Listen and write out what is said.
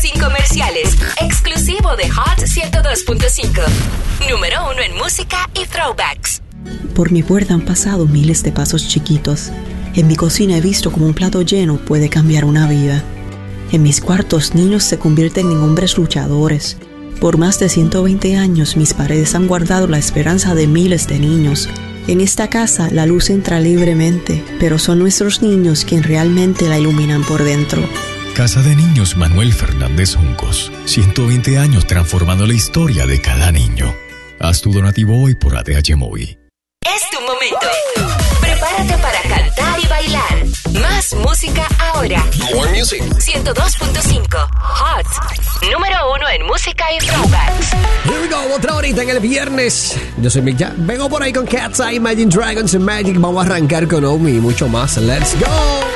sin comerciales. Exclusivo de Hot 102.5. Número 1 en música y throwbacks. Por mi puerta han pasado miles de pasos chiquitos. En mi cocina he visto cómo un plato lleno puede cambiar una vida. En mis cuartos, niños se convierten en hombres luchadores. Por más de 120 años, mis paredes han guardado la esperanza de miles de niños. En esta casa, la luz entra libremente, pero son nuestros niños quienes realmente la iluminan por dentro. Casa de Niños Manuel Fernández Juncos. 120 años transformando la historia de cada niño. Haz tu donativo hoy por ATH Móvil. Es tu momento. Prepárate para cantar y bailar. Más música ahora. More music. 102.5. Hot. Número 1 en música y throwbacks. Here we go, otra horita en el viernes. Yo soy Mick Vengo por ahí con Cat's Eye, Imagine Dragons and Magic. Vamos a arrancar con Omi y mucho más. Let's go.